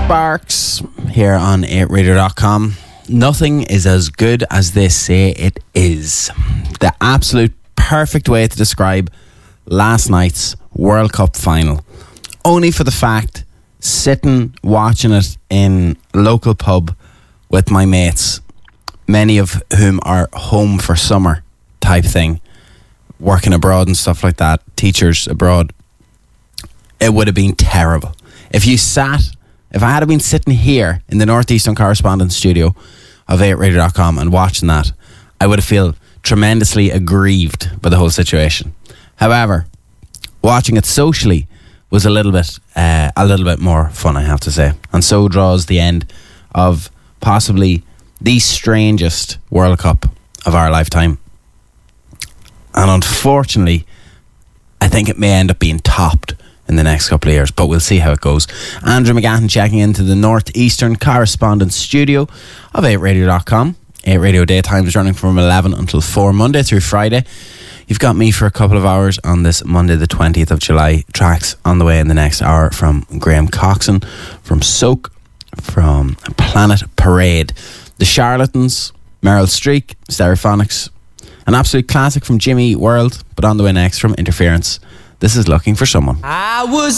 Sparks here on 8radio.com. Nothing is as good as they say it is. The absolute perfect way to describe last night's World Cup final. Only for the fact, sitting watching it in a local pub with my mates, many of whom are home for summer type thing, working abroad and stuff like that, teachers abroad, it would have been terrible. If I had been sitting here in the Northeastern Correspondence Studio of 8radio.com and watching that, I would have felt tremendously aggrieved by the whole situation. However, watching it socially was a little bit more fun, I have to say. And so draws the end of possibly the strangest World Cup of our lifetime. And unfortunately, I think it may end up being topped in the next couple of years, but we'll see how it goes. Andrew McGahan checking into the Northeastern Correspondence Studio of 8radio.com. 8 Radio Daytime is running from 11 until 4, Monday through Friday. You've got me for a couple of hours on this Monday the 20th of July. Tracks on the way in the next hour from Graham Coxon, from Soak, from Planet Parade, The Charlatans, Meryl Streep, Stereophonics, an absolute classic from Jimmy World, but on the way next from Interference. This is Looking for Someone. I was